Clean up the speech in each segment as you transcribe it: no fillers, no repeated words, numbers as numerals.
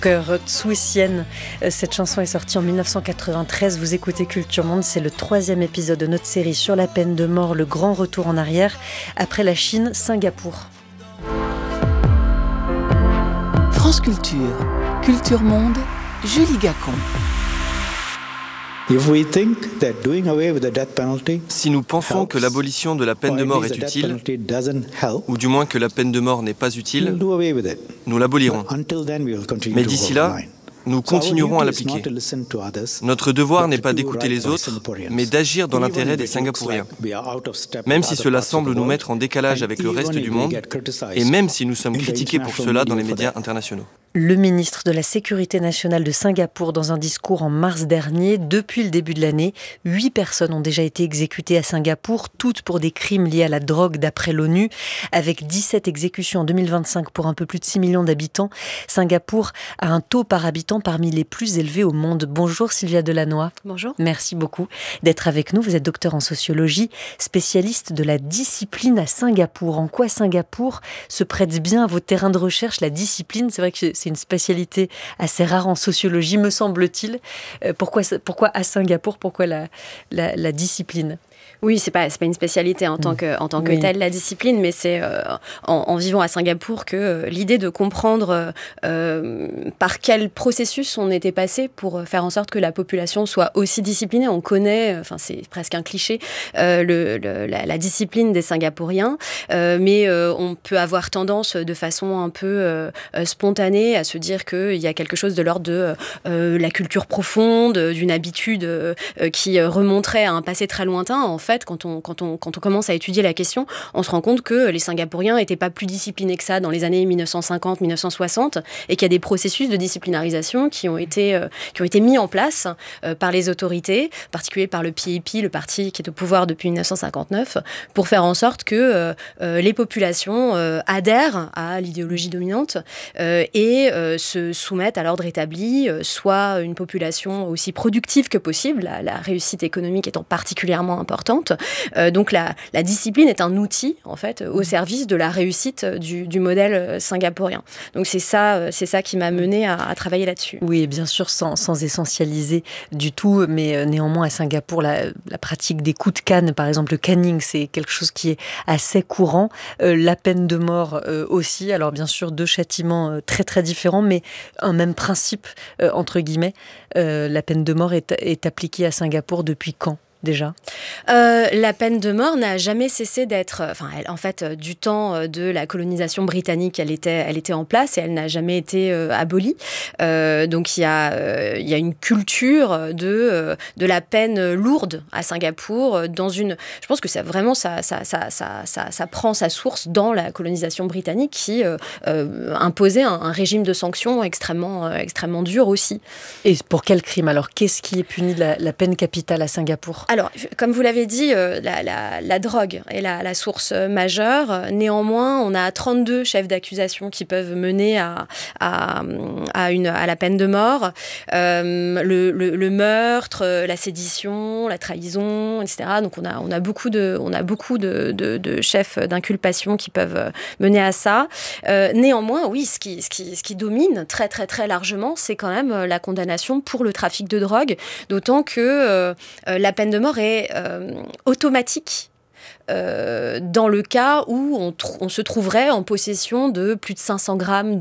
Cœur Tsuicienne. Cette chanson est sortie en 1993. Vous écoutez Culture Monde, c'est le 3e épisode de notre série sur la peine de mort, le grand retour en arrière. Après la Chine, Singapour. France Culture, Culture Monde, Julie Gacon. Si nous pensons que l'abolition de la peine de mort est utile, ou du moins que la peine de mort n'est pas utile, nous l'abolirons. Mais d'ici là, nous continuerons à l'appliquer. Notre devoir n'est pas d'écouter les autres, mais d'agir dans l'intérêt des Singapouriens. Même si cela semble nous mettre en décalage avec le reste du monde, et même si nous sommes critiqués pour cela dans les médias internationaux. Le ministre de la Sécurité nationale de Singapour, dans un discours en mars dernier, depuis le début de l'année, 8 personnes ont déjà été exécutées à Singapour, toutes pour des crimes liés à la drogue d'après l'ONU. Avec 17 exécutions en 2025 pour un peu plus de 6 millions d'habitants, Singapour a un taux par habitant parmi les plus élevés au monde. Bonjour Sylvia Delannoy. Bonjour. Merci beaucoup d'être avec nous. Vous êtes docteur en sociologie, spécialiste de la discipline à Singapour. En quoi Singapour se prête bien à vos terrains de recherche, la discipline? C'est vrai que c'est une spécialité assez rare en sociologie, me semble-t-il. Pourquoi à Singapour? Pourquoi la discipline? Oui, c'est pas une spécialité en tant que telle, la discipline, mais c'est en vivant à Singapour que l'idée de comprendre par quel processus on était passé pour faire en sorte que la population soit aussi disciplinée. On connaît, c'est presque un cliché, la discipline des Singapouriens, mais on peut avoir tendance de façon un peu spontanée à se dire qu'il y a quelque chose de l'ordre de la culture profonde, d'une habitude qui remonterait à un passé très lointain. En fait, quand on commence à étudier la question, on se rend compte que les Singapouriens n'étaient pas plus disciplinés que ça dans les années 1950-1960 et qu'il y a des processus de disciplinarisation qui ont été mis en place par les autorités, en particulier par le PAP, le parti qui est au pouvoir depuis 1959, pour faire en sorte que les populations adhèrent à l'idéologie dominante et se soumettent à l'ordre établi, soit une population aussi productive que possible, la réussite économique étant particulièrement importante. Donc la discipline est un outil en fait au service de la réussite du modèle singapourien. Donc c'est ça qui m'a menée à travailler là-dessus. Oui, bien sûr, sans essentialiser du tout, mais néanmoins à Singapour, la pratique des coups de canne, par exemple le caning, c'est quelque chose qui est assez courant. La peine de mort aussi. Alors bien sûr, 2 châtiments très très différents, mais un même principe entre guillemets. La peine de mort est appliquée à Singapour depuis quand? Déjà. La peine de mort n'a jamais cessé d'être... du temps de la colonisation britannique, elle était en place et elle n'a jamais été abolie. Donc, il y a une culture de la peine lourde à Singapour. Je pense que ça prend sa source dans la colonisation britannique qui imposait un régime de sanctions extrêmement dur aussi. Et pour quel crime? Alors, qu'est-ce qui est puni de la peine capitale à Singapour? Alors, comme vous l'avez dit, la drogue est la source majeure. Néanmoins, on a 32 chefs d'accusation qui peuvent mener à la peine de mort. Le meurtre, la sédition, la trahison, etc. Donc, on a beaucoup de chefs d'inculpation qui peuvent mener à ça. Néanmoins, oui, ce qui domine très, très, très largement, c'est quand même la condamnation pour le trafic de drogue, d'autant que la peine de mort est automatique dans le cas où on se trouverait en possession de plus de 500 grammes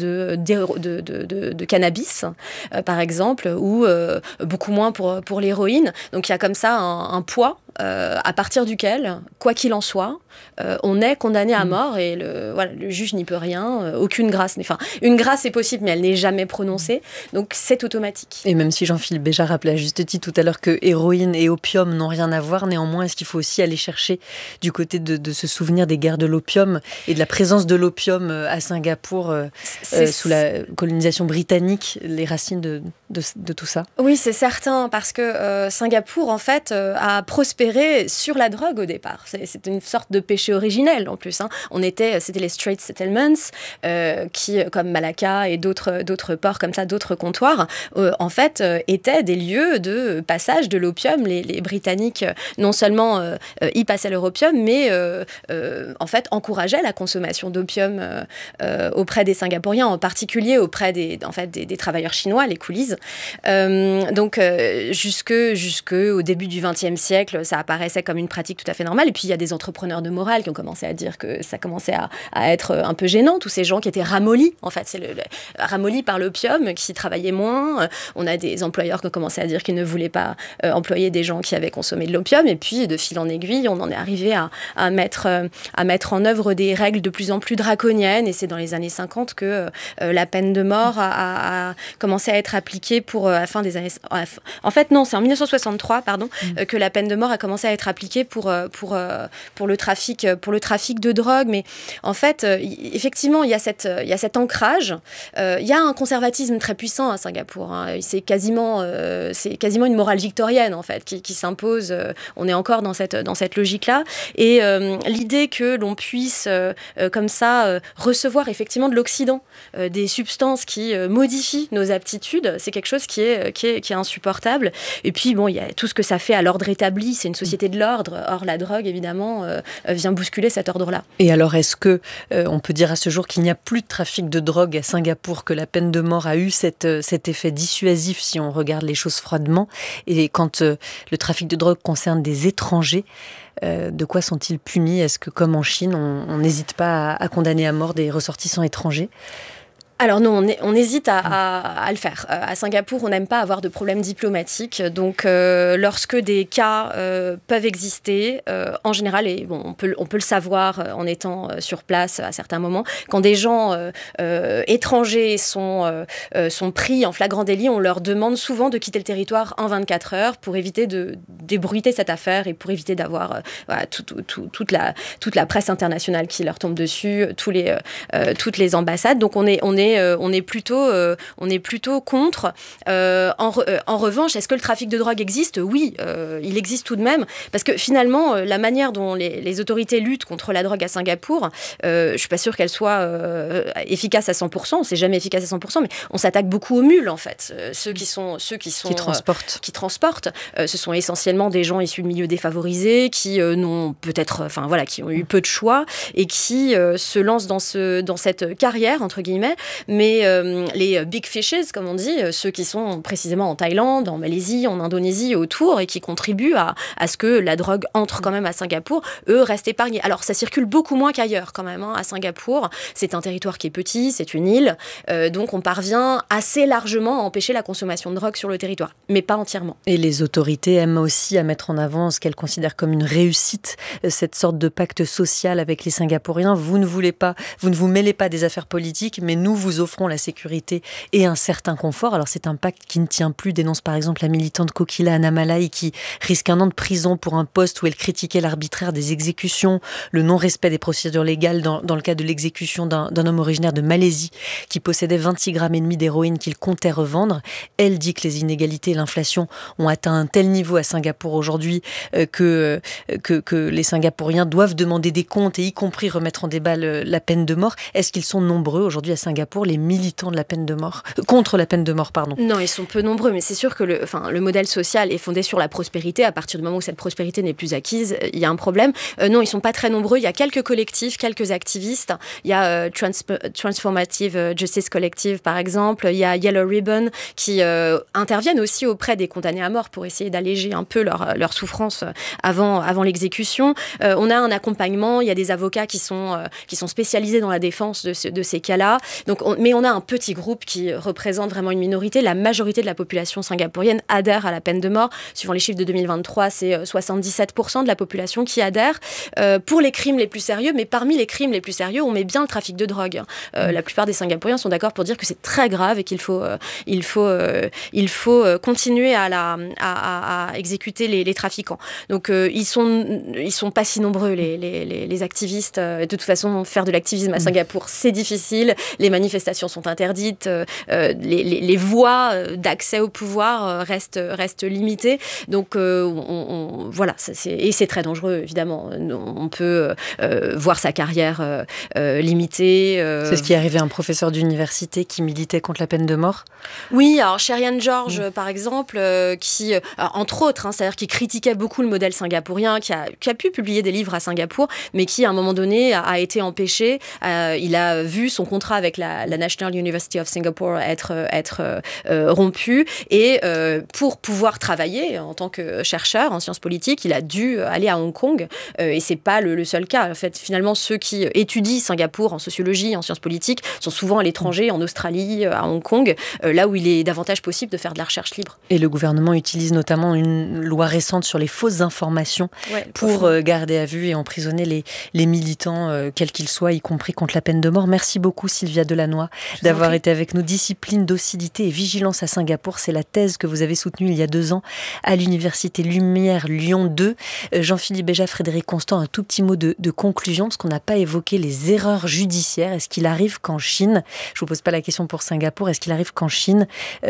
de cannabis, par exemple, ou beaucoup moins pour l'héroïne. Donc il y a comme ça un poids à partir duquel, quoi qu'il en soit, on est condamné à mort et le juge n'y peut rien, aucune grâce. Une grâce est possible, mais elle n'est jamais prononcée, donc c'est automatique. Et même si Jean-Philippe Béja rappelait à juste titre tout à l'heure que héroïne et opium n'ont rien à voir, néanmoins, est-ce qu'il faut aussi aller chercher du côté de se souvenir des guerres de l'opium et de la présence de l'opium à Singapour sous la colonisation britannique, les racines de tout ça? Oui, c'est certain, parce que Singapour, en fait, a prospéré opérer sur la drogue au départ. C'est une sorte de péché originel en plus. C'était les straight settlements qui, comme Malacca et d'autres ports comme ça, d'autres comptoirs, en fait, étaient des lieux de passage de l'opium. Les Britanniques, non seulement y passaient leur opium, mais en fait encourageaient la consommation d'opium auprès des Singapouriens, en particulier auprès des travailleurs chinois, les coolies. Donc jusqu'au début du XXe siècle, ça apparaissait comme une pratique tout à fait normale. Et puis il y a des entrepreneurs de morale qui ont commencé à dire que ça commençait à être un peu gênant. Tous ces gens qui étaient ramollis, en fait, ramollis par l'opium, qui travaillaient moins. On a des employeurs qui ont commencé à dire qu'ils ne voulaient pas employer des gens qui avaient consommé de l'opium. Et puis de fil en aiguille, on en est arrivé à mettre en œuvre des règles de plus en plus draconiennes. Et c'est dans les années 50 que la peine de mort a commencé à être appliquée pour la fin des années... En fait, non, c'est en 1963, que la peine de mort a commencé à être appliquée pour le trafic de drogue. Mais en fait, effectivement, il y a cet ancrage. Il y a un conservatisme très puissant à Singapour. C'est quasiment une morale victorienne, en fait, qui s'impose. On est encore dans cette logique-là. Et l'idée que l'on puisse, comme ça, recevoir effectivement de l'Occident, des substances qui modifient nos aptitudes, c'est quelque chose qui est insupportable. Et puis, bon, il y a tout ce que ça fait à l'ordre établi. C'est une société de l'ordre. Or, la drogue, évidemment, vient bousculer cet ordre-là. Et alors, est-ce que on peut dire à ce jour qu'il n'y a plus de trafic de drogue à Singapour, que la peine de mort a eu cet effet dissuasif si on regarde les choses froidement? Et quand le trafic de drogue concerne des étrangers, de quoi sont-ils punis? Est-ce que, comme en Chine, on n'hésite pas à condamner à mort des ressortissants étrangers? Alors non, on hésite à le faire. À Singapour, on n'aime pas avoir de problèmes diplomatiques. Donc, lorsque des cas peuvent exister, en général, et bon, on peut le savoir en étant sur place à certains moments, quand des gens étrangers sont pris en flagrant délit, on leur demande souvent de quitter le territoire en 24 heures pour éviter de débruiter cette affaire et pour éviter d'avoir toute la presse internationale qui leur tombe dessus, toutes les ambassades. Donc on est plutôt contre. En revanche, est-ce que le trafic de drogue existe? Oui, il existe tout de même, parce que finalement, la manière dont les autorités luttent contre la drogue à Singapour, je suis pas sûre qu'elle soit efficace à 100%. C'est jamais efficace à 100%, mais on s'attaque beaucoup aux mules, en fait. Ceux qui transportent. Ce sont essentiellement des gens issus de milieux défavorisés qui n'ont peut-être, qui ont eu peu de choix et qui se lancent dans cette carrière, entre guillemets. Mais les big fishes, comme on dit, ceux qui sont précisément en Thaïlande, en Malaisie, en Indonésie, autour, et qui contribuent à ce que la drogue entre quand même à Singapour, eux restent épargnés. Alors, ça circule beaucoup moins qu'ailleurs, quand même, à Singapour. C'est un territoire qui est petit, c'est une île, donc on parvient assez largement à empêcher la consommation de drogue sur le territoire, mais pas entièrement. Et les autorités aiment aussi à mettre en avant ce qu'elles considèrent comme une réussite, cette sorte de pacte social avec les Singapouriens. Vous ne vous mêlez pas des affaires politiques, mais nous vous offrons la sécurité et un certain confort. Alors c'est un pacte qui ne tient plus, dénonce par exemple la militante Kokila Annamalai qui risque 1 an de prison pour un post où elle critiquait l'arbitraire des exécutions, le non-respect des procédures légales dans le cas de l'exécution d'un homme originaire de Malaisie qui possédait 26,5 grammes d'héroïne qu'il comptait revendre. Elle dit que les inégalités et l'inflation ont atteint un tel niveau à Singapour aujourd'hui que les Singapouriens doivent demander des comptes et y compris remettre en débat la peine de mort. Est-ce qu'ils sont nombreux aujourd'hui à Singapour, les militants de la peine de mort, contre la peine de mort, pardon? Non, ils sont peu nombreux, mais c'est sûr que le modèle social est fondé sur la prospérité. À partir du moment où cette prospérité n'est plus acquise, il y a un problème. Non, ils sont pas très nombreux. Il y a quelques collectifs, quelques activistes. Il y a Transformative Justice Collective, par exemple. Il y a Yellow Ribbon qui interviennent aussi auprès des condamnés à mort pour essayer d'alléger un peu leur souffrance avant l'exécution. On a un accompagnement. Il y a des avocats qui sont spécialisés dans la défense de ces cas-là. Donc, mais on a un petit groupe qui représente vraiment une minorité. La majorité de la population singapourienne adhère à la peine de mort. Suivant les chiffres de 2023, c'est 77% de la population qui adhère pour les crimes les plus sérieux. Mais parmi les crimes les plus sérieux, on met bien le trafic de drogue. La plupart des Singapouriens sont d'accord pour dire que c'est très grave et qu'il faut continuer à exécuter les trafiquants. Donc ils sont pas si nombreux les activistes. De toute façon, faire de l'activisme à Singapour, c'est difficile. Les manifestations manifestations sont interdites, les voies d'accès au pouvoir restent limitées. Donc voilà, et c'est très dangereux, évidemment. On peut voir sa carrière limitée. C'est ce qui est arrivé à un professeur d'université qui militait contre la peine de mort. Oui, alors Sherian George, par exemple, qui, entre autres, c'est-à-dire qui critiquait beaucoup le modèle singapourien, qui a pu publier des livres à Singapour, mais qui, à un moment donné, a été empêché. Il a vu son contrat avec la National University of Singapore être rompu, et pour pouvoir travailler en tant que chercheur en sciences politiques, il a dû aller à Hong Kong, et c'est pas le seul cas. En fait, finalement, ceux qui étudient Singapour en sociologie, en sciences politiques, sont souvent à l'étranger, en Australie, à Hong Kong, là où il est davantage possible de faire de la recherche libre. Et le gouvernement utilise notamment une loi récente sur les fausses informations pour garder à vue et emprisonner les militants, quels qu'ils soient, y compris contre la peine de mort. Merci beaucoup Sylvia Delannoy d'avoir été avec nous. Discipline, docilité et vigilance à Singapour, c'est la thèse que vous avez soutenue il y a 2 ans à l'Université Lumière Lyon 2. Jean-Philippe Béja, Frédéric Constant, un tout petit mot de conclusion, parce qu'on n'a pas évoqué les erreurs judiciaires. Est-ce qu'il arrive qu'en Chine, je ne vous pose pas la question pour Singapour, est-ce qu'il arrive qu'en Chine,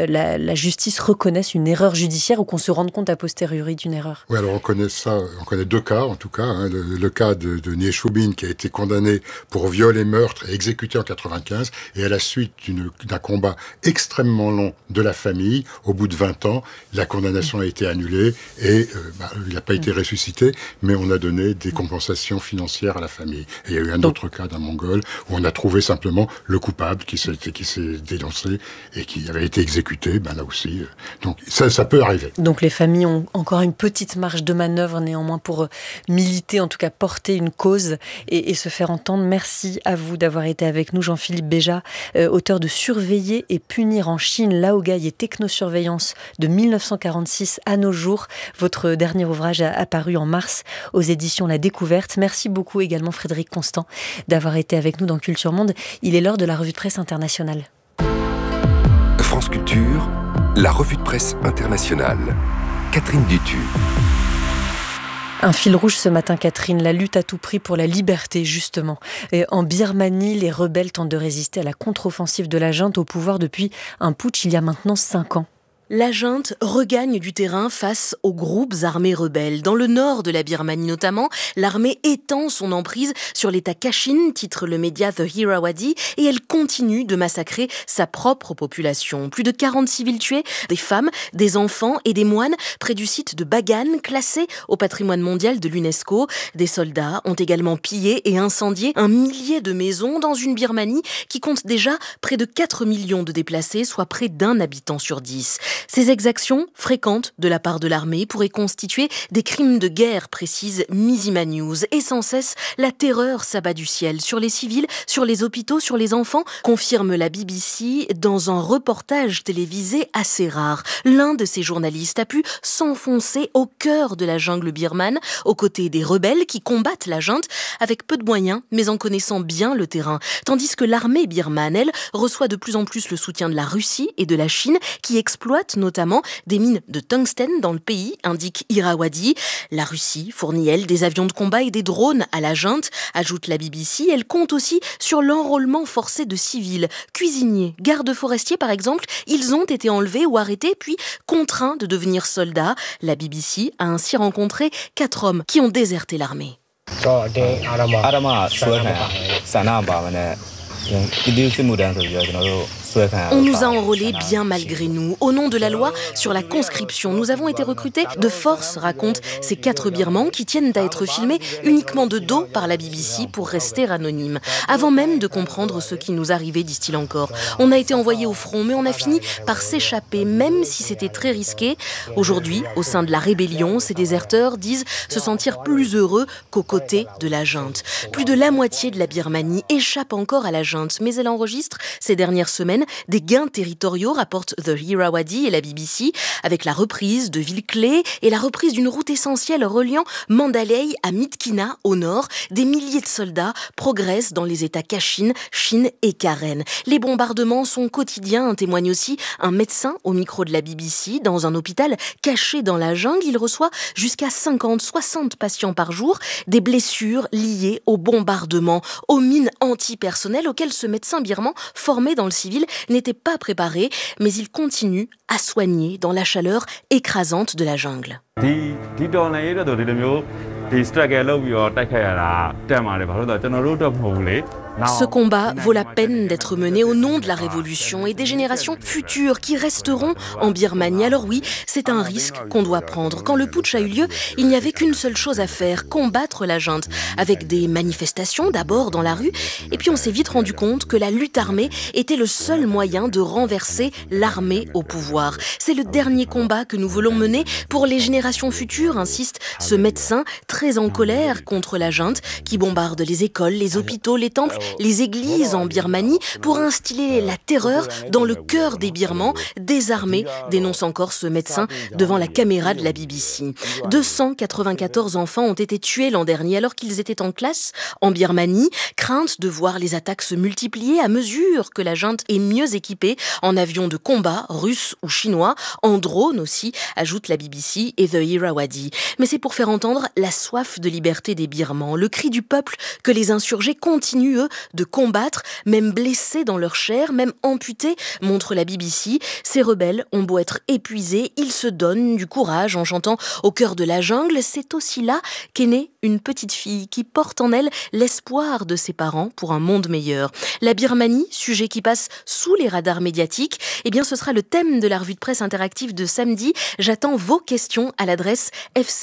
la justice reconnaisse une erreur judiciaire ou qu'on se rende compte a posteriori d'une erreur? Oui, alors on connaît 2 cas en tout cas. Le cas de Nie Shubin qui a été condamné pour viol et meurtre et exécuté en 95, et à la suite d'un combat extrêmement long de la famille, au bout de 20 ans, la condamnation a été annulée et il n'a pas été ressuscité, mais on a donné des compensations financières à la famille. Et il y a eu un autre cas d'un Mongol où on a trouvé simplement le coupable qui s'est dénoncé et qui avait été exécuté, là aussi. Donc ça peut arriver. Donc les familles ont encore une petite marge de manœuvre néanmoins pour militer, en tout cas porter une cause et se faire entendre. Merci à vous d'avoir été avec nous. Jean-Philippe Béja, auteur de Surveiller et punir en Chine, Laogai et technosurveillance de 1946 à nos jours. Votre dernier ouvrage a paru en mars aux éditions La Découverte. Merci beaucoup également Frédéric Constant d'avoir été avec nous dans Culture Monde. Il est l'heure de la revue de presse internationale. France Culture, la revue de presse internationale. Catherine Dutu. Un fil rouge ce matin, Catherine, la lutte à tout prix pour la liberté, justement. Et en Birmanie, les rebelles tentent de résister à la contre-offensive de la junte au pouvoir depuis un putsch il y a maintenant 5 ans. La junte regagne du terrain face aux groupes armés rebelles. Dans le nord de la Birmanie notamment, l'armée étend son emprise sur l'État Kachin, titre le média The Irrawaddy, et elle continue de massacrer sa propre population. Plus de 40 civils tués, des femmes, des enfants et des moines près du site de Bagan, classé au patrimoine mondial de l'UNESCO. Des soldats ont également pillé et incendié 1 millier de maisons dans une Birmanie qui compte déjà près de 4 millions de déplacés, soit près d'1 habitant sur 10. Ces exactions, fréquentes de la part de l'armée, pourraient constituer des crimes de guerre, précise Mizima News. Et sans cesse, la terreur s'abat du ciel sur les civils, sur les hôpitaux, sur les enfants, confirme la BBC dans un reportage télévisé assez rare. L'un de ces journalistes a pu s'enfoncer au cœur de la jungle birmane, aux côtés des rebelles qui combattent la junte avec peu de moyens, mais en connaissant bien le terrain. Tandis que l'armée birmane, elle, reçoit de plus en plus le soutien de la Russie et de la Chine, qui exploitent notamment des mines de tungstène dans le pays, indique Irrawaddy. La Russie fournit, elle, des avions de combat et des drones à la junte, ajoute la BBC. Elle compte aussi sur l'enrôlement forcé de civils. Cuisiniers, gardes forestiers par exemple, ils ont été enlevés ou arrêtés puis contraints de devenir soldats. La BBC a ainsi rencontré 4 hommes qui ont déserté l'armée. On nous a enrôlés bien malgré nous. Au nom de la loi sur la conscription, nous avons été recrutés de force, racontent ces 4 Birmans qui tiennent à être filmés uniquement de dos par la BBC pour rester anonymes. Avant même de comprendre ce qui nous arrivait, disent-ils encore. On a été envoyés au front, mais on a fini par s'échapper, même si c'était très risqué. Aujourd'hui, au sein de la rébellion, ces déserteurs disent se sentir plus heureux qu'aux côtés de la junte. Plus de la moitié de la Birmanie échappe encore à la junte, mais elle enregistre ces dernières semaines semaine, des gains territoriaux, rapportent The Irrawaddy et la BBC, avec la reprise de villes clés et la reprise d'une route essentielle reliant Mandalay à Myitkyina, au nord. Des milliers de soldats progressent dans les États Kachin, Shin et Karen. Les bombardements sont quotidiens, témoigne aussi un médecin au micro de la BBC. Dans un hôpital caché dans la jungle, il reçoit jusqu'à 50-60 patients par jour, des blessures liées aux bombardements, aux mines antipersonnelles auxquelles ce médecin birman, formé dans le civil, n'était pas préparé, mais il continue à soigner dans la chaleur écrasante de la jungle. Ce combat vaut la peine d'être mené au nom de la révolution et des générations futures qui resteront en Birmanie. Alors oui, c'est un risque qu'on doit prendre. Quand le putsch a eu lieu, il n'y avait qu'une seule chose à faire, combattre la junte, avec des manifestations d'abord dans la rue, et puis on s'est vite rendu compte que la lutte armée était le seul moyen de renverser l'armée au pouvoir. C'est le dernier combat que nous voulons mener pour les générations futures, insiste ce médecin très en colère contre la junte qui bombarde les écoles, les hôpitaux, les temples, les églises en Birmanie pour instiller la terreur dans le cœur des Birmans, désarmés, dénonce encore ce médecin devant la caméra de la BBC. 294 enfants ont été tués l'an dernier alors qu'ils étaient en classe en Birmanie. Crainte de voir les attaques se multiplier à mesure que la junte est mieux équipée en avions de combat russes ou chinois, en drones aussi, ajoute la BBC et The Irrawaddy. Mais c'est pour faire entendre la soif de liberté des Birmans, le cri du peuple que les insurgés continuent, eux, de combattre, même blessés dans leur chair, même amputés, montre la BBC. Ces rebelles ont beau être épuisés, ils se donnent du courage en chantant au cœur de la jungle. C'est aussi là qu'est née une petite fille qui porte en elle l'espoir de ses parents pour un monde meilleur. La Birmanie, sujet qui passe sous les radars médiatiques, eh bien ce sera le thème de la revue de presse interactive de samedi. J'attends vos questions à l'adresse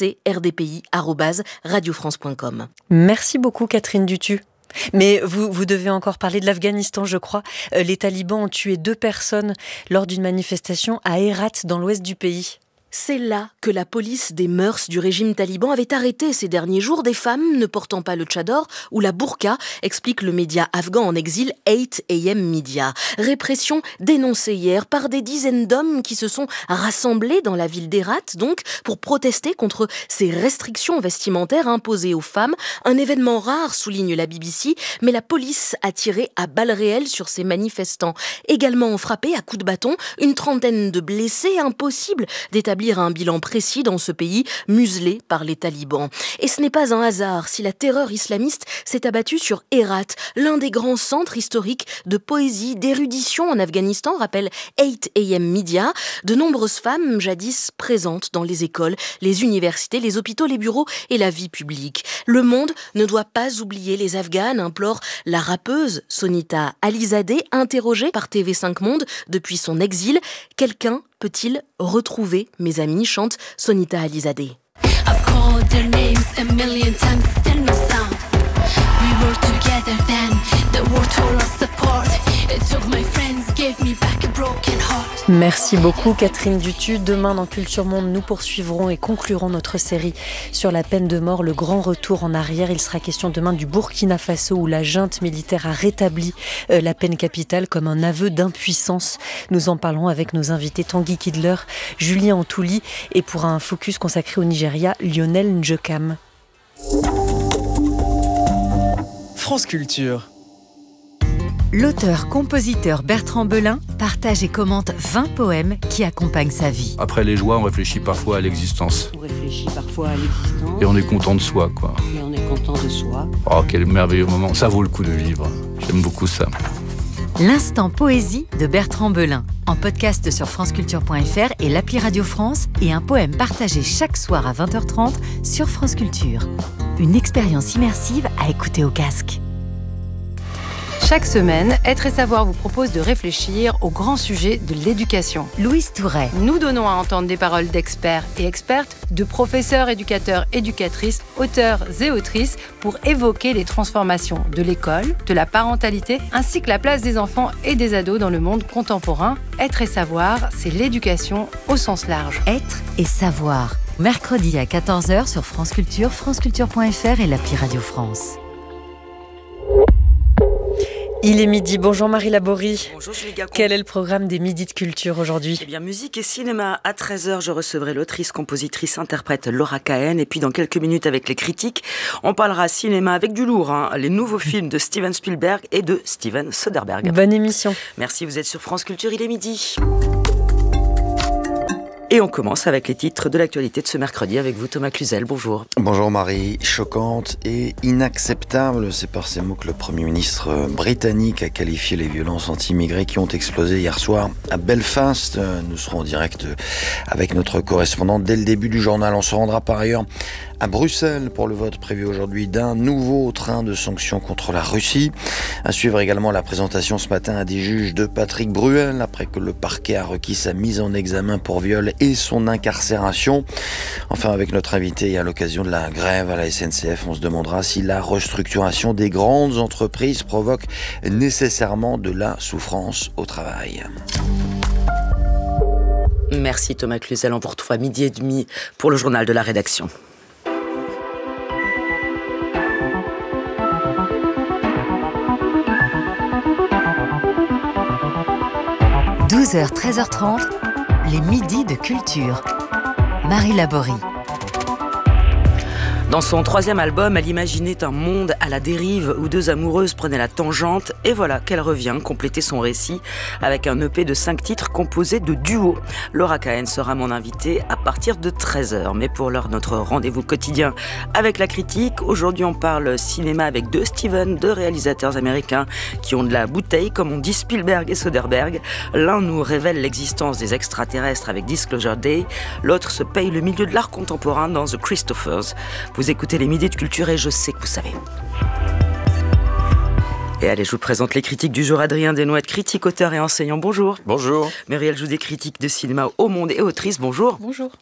fcrdpi@radiofrance.com. Merci beaucoup Catherine Dutu. Mais vous devez encore parler de l'Afghanistan, je crois. Les talibans ont tué 2 personnes lors d'une manifestation à Herat, dans l'ouest du pays. C'est là que la police des mœurs du régime taliban avait arrêté ces derniers jours des femmes ne portant pas le tchador ou la burqa, explique le média afghan en exil 8am Media. Répression dénoncée hier par des dizaines d'hommes qui se sont rassemblés dans la ville d'Herat, donc, pour protester contre ces restrictions vestimentaires imposées aux femmes. Un événement rare, souligne la BBC, mais la police a tiré à balles réelles sur ces manifestants. Également frappés à coups de bâton, une trentaine de blessés, impossible d'établir un bilan précis dans ce pays muselé par les talibans. Et ce n'est pas un hasard si la terreur islamiste s'est abattue sur Herat, l'un des grands centres historiques de poésie, d'érudition en Afghanistan, rappelle 8am Media. De nombreuses femmes jadis présentes dans les écoles, les universités, les hôpitaux, les bureaux et la vie publique. Le monde ne doit pas oublier les Afghanes, implore la rappeuse Sonita Alizadeh, interrogée par TV5 Monde depuis son exil. Quelqu'un peut-il retrouver mes amis, chante Sonita Alizadeh. I've called their names a million times, still no sound. We were together then, the world tore us apart. It took my friends, gave me back a broken heart. Merci beaucoup Catherine Dutu. Demain dans Culture Monde, nous poursuivrons et conclurons notre série sur la peine de mort, le grand retour en arrière. Il sera question demain du Burkina Faso où la junte militaire a rétabli la peine capitale comme un aveu d'impuissance. Nous en parlerons avec nos invités Tanguy Kidler, Julien Antouli et pour un focus consacré au Nigeria, Lionel Njokam. France Culture. L'auteur-compositeur Bertrand Belin partage et commente 20 poèmes qui accompagnent sa vie. Après les joies, on réfléchit parfois à l'existence. On réfléchit parfois à l'existence. Et on est content de soi, quoi. Et on est content de soi. Oh, quel merveilleux moment. Ça vaut le coup de vivre. J'aime beaucoup ça. L'instant poésie de Bertrand Belin, en podcast sur franceculture.fr et l'appli Radio France, et un poème partagé chaque soir à 20h30 sur France Culture. Une expérience immersive à écouter au casque. Chaque semaine, Être et Savoir vous propose de réfléchir au grand sujet de l'éducation. Louise Touret. Nous donnons à entendre des paroles d'experts et expertes, de professeurs, éducateurs, éducatrices, auteurs et autrices pour évoquer les transformations de l'école, de la parentalité, ainsi que la place des enfants et des ados dans le monde contemporain. Être et Savoir, c'est l'éducation au sens large. Être et Savoir. Mercredi à 14h sur France Culture, franceculture.fr et l'appli Radio France. Il est midi. Bonjour Marie Laborie. Bonjour Julie Gacon. Quel est le programme des Midis de Culture aujourd'hui ? Eh bien, musique et cinéma. À 13h, je recevrai l'autrice, compositrice, interprète Laura Cahen. Et puis, dans quelques minutes, avec les critiques, on parlera cinéma avec du lourd. Les nouveaux films de Steven Spielberg et de Steven Soderbergh. Bonne émission. Merci, vous êtes sur France Culture, il est midi. Et on commence avec les titres de l'actualité de ce mercredi avec vous, Thomas Cluzel. Bonjour. Bonjour Marie. Choquante et inacceptable, c'est par ces mots que le Premier ministre britannique a qualifié les violences anti-immigrés qui ont explosé hier soir à Belfast. Nous serons en direct avec notre correspondante dès le début du journal. On se rendra par ailleurs à Bruxelles pour le vote prévu aujourd'hui d'un nouveau train de sanctions contre la Russie. À suivre également la présentation ce matin à des juges de Patrick Bruel après que le parquet a requis sa mise en examen pour viol et son incarcération. Enfin, avec notre invité et à l'occasion de la grève à la SNCF, on se demandera si la restructuration des grandes entreprises provoque nécessairement de la souffrance au travail. Merci Thomas Cluzel, on vous retrouve à 12h30 pour le journal de la rédaction. – 12h, 13h30, les Midis de Culture. Marie Laborie. Dans son 3e album, elle imaginait un monde à la dérive où deux amoureuses prenaient la tangente et voilà qu'elle revient compléter son récit avec un EP de 5 titres composés de duos. Laura Cahen sera mon invitée à partir de 13h. Mais pour l'heure, notre rendez-vous quotidien avec la critique. Aujourd'hui, on parle cinéma avec deux réalisateurs américains qui ont de la bouteille, comme on dit Spielberg et Soderbergh. L'un nous révèle l'existence des extraterrestres avec Disclosure Day, l'autre se paye le milieu de l'art contemporain dans The Christophers. Vous écoutez les Midis de Culture et je sais que vous savez. Et allez, je vous présente les critiques du jour. Adrien Desnouettes, critique, auteur et enseignant, bonjour. Bonjour. Muriel Joudet, critique de cinéma au Monde et autrice, bonjour. Bonjour.